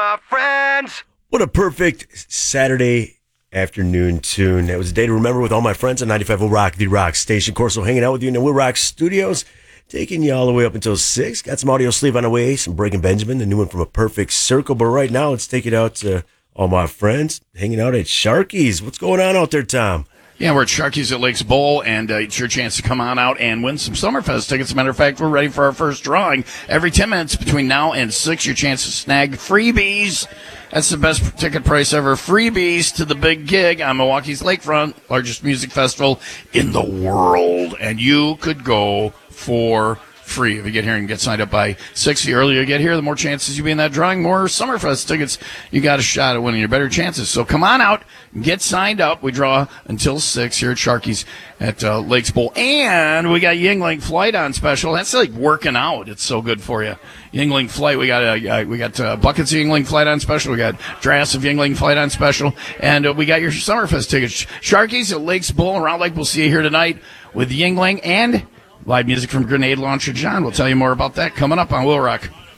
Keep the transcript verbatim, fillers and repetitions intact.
my friends. What a perfect Saturday afternoon tune. That was a day to remember with all my friends on ninety-five point oh Rock, the Rock Station. Corso hanging out with you in the Will Rock Studios, taking you all the way up until six. Got some audio sleeve on the way, some Breaking Benjamin, the new one from A Perfect Circle. But right now, let's take it out to all my friends hanging out at Sharky's. What's going on out there, Tom? Yeah, we're at Sharky's at Lakes Bowl, and uh, it's your chance to come on out and win some Summerfest tickets. As a matter of fact, we're ready for our first drawing. Every ten minutes between now and six, your chance to snag freebies. That's the best ticket price ever. Freebies to the big gig on Milwaukee's Lakefront, largest music festival in the world. And you could go for free if you get here and get signed up by six. The earlier you get here, the more chances you be in that drawing. More Summerfest tickets, you got a shot at winning. Your better chances. So come on out, get signed up. We draw until six here at Sharky's at uh, Lakes Bowl. And we got Yuengling Flight on special. That's like working out. It's so good for you. Yuengling Flight. We got uh, we got uh, buckets of Yuengling Flight on special. We got drafts of Yuengling Flight on special. And uh, we got your Summerfest tickets. Sharky's at Lakes Bowl and Round Lake. We'll see you here tonight with Yuengling and live music from Grenade Launcher John. We'll tell you more about that coming up on Will Rock.